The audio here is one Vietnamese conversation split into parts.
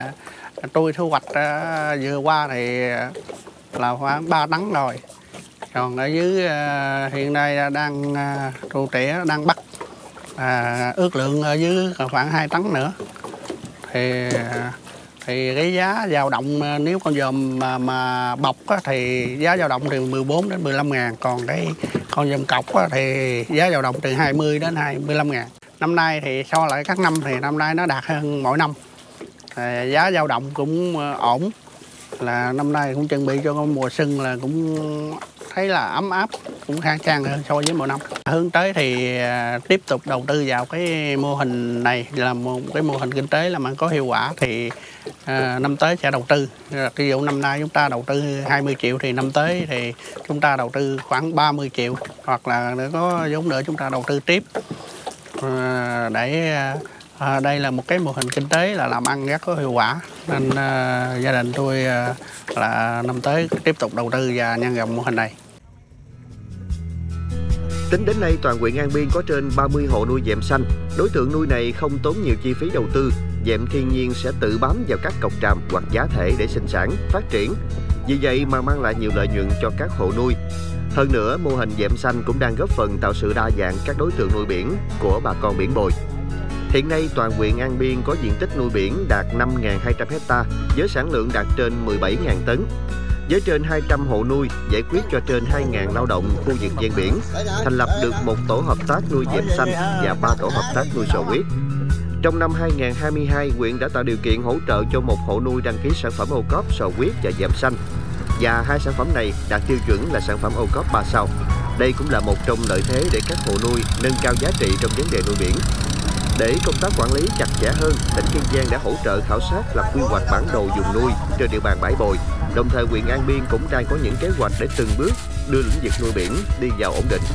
Tôi thu hoạch vừa qua thì là khoảng 3 tấn rồi. Còn ở dưới hiện nay đang trụ tỉa đang bắt, ước lượng ở dưới khoảng 2 tấn nữa. Thì cái giá dao động nếu con dòm mà bọc thì giá dao động từ 14 đến 15 ngàn. Còn cái con dòm cọc thì giá dao động từ 20 đến 25 ngàn. Năm nay thì so lại các năm thì năm nay nó đạt hơn mỗi năm. Giá dao động cũng ổn, là năm nay cũng chuẩn bị cho mùa xuân là cũng thấy là ấm áp, cũng khang trang hơn so với mỗi năm. Hướng tới thì tiếp tục đầu tư vào cái mô hình này, là một cái mô hình kinh tế làm ăn có hiệu quả thì năm tới sẽ đầu tư. Ví dụ năm nay chúng ta đầu tư 20 triệu thì năm tới thì chúng ta đầu tư khoảng 30 triệu, hoặc là có vốn nữa chúng ta đầu tư tiếp để đây là một cái mô hình kinh tế là làm ăn rất có hiệu quả, nên gia đình tôi là năm tới tiếp tục đầu tư và nhân rộng mô hình này. Tính đến nay, toàn huyện An Biên có trên 30 hộ nuôi dẹm xanh. Đối tượng nuôi này không tốn nhiều chi phí đầu tư. Dẹm thiên nhiên sẽ tự bám vào các cọc tràm hoặc giá thể để sinh sản, phát triển. Vì vậy mà mang lại nhiều lợi nhuận cho các hộ nuôi. Hơn nữa, mô hình dẹm xanh cũng đang góp phần tạo sự đa dạng các đối tượng nuôi biển của bà con biển bồi. Hiện nay, toàn huyện An Biên có diện tích nuôi biển đạt 5.200 hecta với sản lượng đạt trên 17.000 tấn. Với trên 200 hộ nuôi, giải quyết cho trên 2.000 lao động khu vực ven biển, thành lập được một tổ hợp tác nuôi dẹm xanh và 3 tổ hợp tác nuôi sò huyết. Trong năm 2022, huyện đã tạo điều kiện hỗ trợ cho một hộ nuôi đăng ký sản phẩm ô cốp sò huyết và dẹm xanh. Và hai sản phẩm này đạt tiêu chuẩn là sản phẩm ô cốp 3 sao. Đây cũng là một trong lợi thế để các hộ nuôi nâng cao giá trị trong vấn đề nuôi biển. Để công tác quản lý chặt chẽ hơn, tỉnh Kiên Giang đã hỗ trợ khảo sát lập quy hoạch bản đồ vùng nuôi trên địa bàn bãi bồi. Đồng thời, huyện An Biên cũng đang có những kế hoạch để từng bước đưa lĩnh vực nuôi biển đi vào ổn định.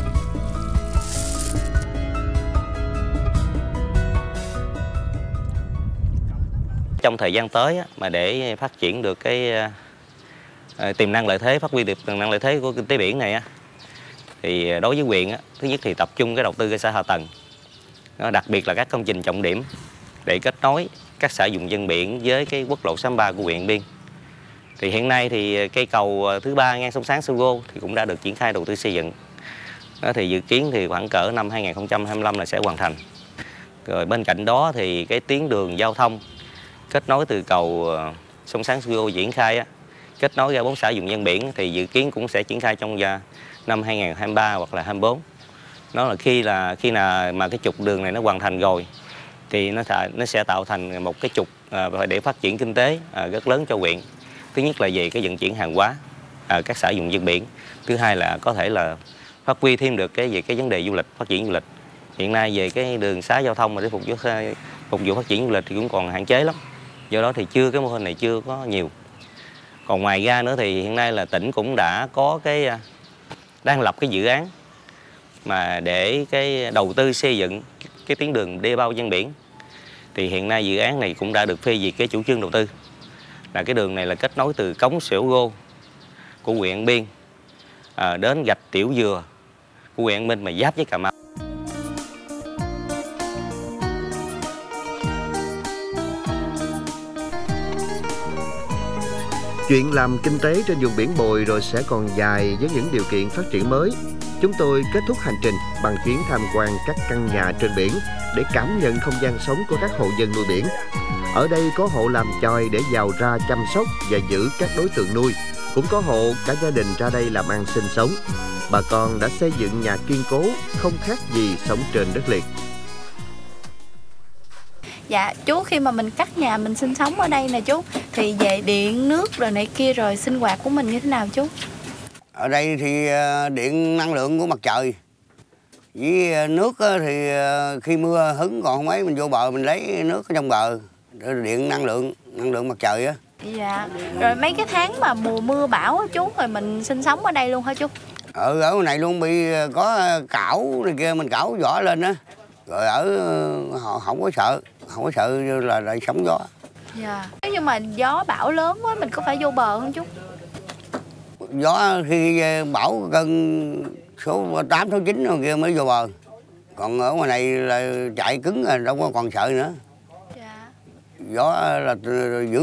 Trong thời gian tới mà để phát triển được cái tiềm năng lợi thế, phát huy được tiềm năng lợi thế của kinh tế biển này thì đối với huyện thứ nhất thì tập trung cái đầu tư cơ sở hạ tầng, đặc biệt là các công trình trọng điểm để kết nối các xã vùng ven biển với cái quốc lộ 63 của huyện An Biên. Thì hiện nay thì cây cầu thứ 3 ngang sông Sáng Sô Gô thì cũng đã được triển khai đầu tư xây dựng. Thì dự kiến thì khoảng cỡ năm 2025 là sẽ hoàn thành. Rồi bên cạnh đó thì cái tuyến đường giao thông kết nối từ cầu sông Sáng Sô Gô triển khai kết nối ra 4 xã vùng ven biển thì dự kiến cũng sẽ triển khai trong năm 2023 hoặc là 24. Đó là khi nào mà cái trục đường này nó hoàn thành rồi thì nó sẽ tạo thành một cái trục để phát triển kinh tế rất lớn cho huyện. Thứ nhất là về cái vận chuyển hàng hóa các xã vùng ven biển. Thứ hai là có thể là phát huy thêm được về cái vấn đề du lịch, phát triển du lịch. Hiện nay về cái đường xá giao thông mà để phục vụ phát triển du lịch thì cũng còn hạn chế lắm. Do đó thì cái mô hình này chưa có nhiều. Còn ngoài ra nữa thì hiện nay là tỉnh cũng đã có đang lập cái dự án mà để cái đầu tư xây dựng cái tuyến đường đê bao ven biển. Thì hiện nay dự án này cũng đã được phê duyệt cái chủ trương đầu tư. Là cái đường này là kết nối từ cống Sẻo Gô của huyện An Biên đến gạch Tiểu Dừa của huyện An Minh mà giáp với Cà Mau. Chuyện làm kinh tế trên vùng biển bồi rồi sẽ còn dài với những điều kiện phát triển mới. Chúng tôi kết thúc hành trình bằng chuyến tham quan các căn nhà trên biển để cảm nhận không gian sống của các hộ dân nuôi biển. Ở đây có hộ làm chòi để vào ra chăm sóc và giữ các đối tượng nuôi. Cũng có hộ cả gia đình ra đây làm ăn sinh sống. Bà con đã xây dựng nhà kiên cố, không khác gì sống trên đất liền. Dạ chú, khi mà mình cắt nhà mình sinh sống ở đây nè chú, thì về điện nước rồi này kia rồi sinh hoạt của mình như thế nào chú? Ở đây thì điện năng lượng của mặt trời. Với nước thì khi mưa hứng còn không ấy mình vô bờ mình lấy nước ở trong bờ. Điện năng lượng mặt trời á. Dạ. Rồi mấy cái tháng mà mùa mưa bão á chú, rồi mình sinh sống ở đây luôn hả chú? Ở này luôn bị có cảo này kia mình cảo vỏ lên á. Rồi họ không có sợ là lại sóng gió. Dạ. Nếu như mà gió bão lớn quá mình có phải vô bờ không chú? Gió khi bão cơn số 8, số 9 rồi kia mới vô bờ. Còn ở ngoài này là chạy cứng rồi đâu có còn sợ nữa. Dạ. Gió là dữ